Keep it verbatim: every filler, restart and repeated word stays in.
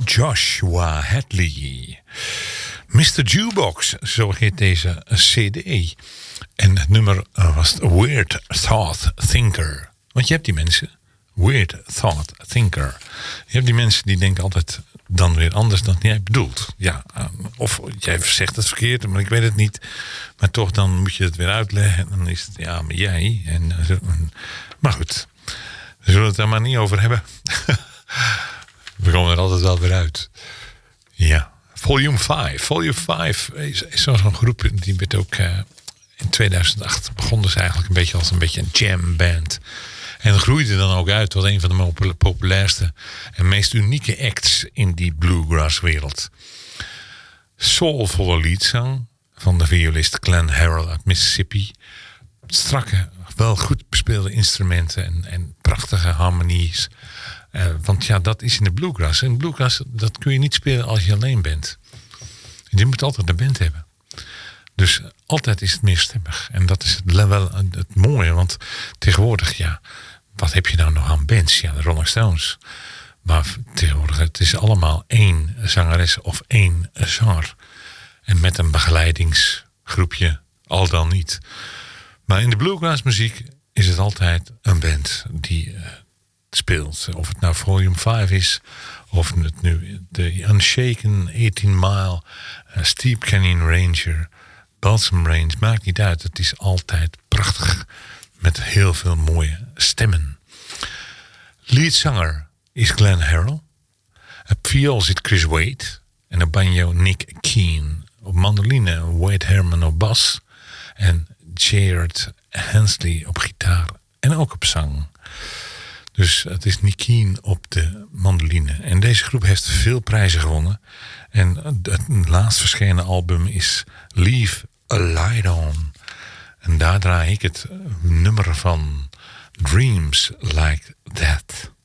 Joshua Hadley. mister Jukebox, zo heet deze C D. En het nummer was Weird Thought Thinker. Want je hebt die mensen, Weird Thought Thinker. Je hebt die mensen die denken altijd dan weer anders dan jij bedoelt. Ja, of jij zegt het verkeerd, maar ik weet het niet. Maar toch, dan moet je het weer uitleggen. En dan is het, ja, maar jij. En, maar goed, we zullen het er maar niet over hebben. We komen er altijd wel weer uit. Ja, Volume vijf. Volume vijf is, is zo'n groep, die werd ook uh, in tweeduizend acht begon dus eigenlijk een beetje als een beetje een jam band. En groeide dan ook uit tot een van de populairste en meest unieke acts in die bluegrass wereld. Soulvolle liedzang van de violist Glenn Harrell uit Mississippi. Strakke, wel goed bespeelde instrumenten en, en prachtige harmonies. Uh, want ja, dat is in de bluegrass. En bluegrass, dat kun je niet spelen als je alleen bent. En je moet altijd een band hebben. Dus altijd is het meerstemmig. En dat is het, wel het mooie. Want tegenwoordig, ja, wat heb je nou nog aan bands? Ja, de Rolling Stones. Maar tegenwoordig, het is allemaal één zangeres of één zanger. En met een begeleidingsgroepje, al dan niet. Maar in de bluegrass muziek is het altijd een band die uh, speelt. Of het nou Volume vijf is, of het nu de Unshaken achttien mile, uh, Steep Canyon Ranger, Balsam Range, maakt niet uit. Het is altijd prachtig met heel veel mooie stemmen. Leadzanger is Glenn Harrell. Op viool zit Chris Wade en op banjo Nick Keane. Op mandoline Wade Herman op bas en Jared Hensley op gitaar en ook op zang. Dus het is Nick Keane op de mandoline. En deze groep heeft veel prijzen gewonnen. En het laatst verschenen album is Leave a Light On. En daar draai ik het nummer van Dreams Like That.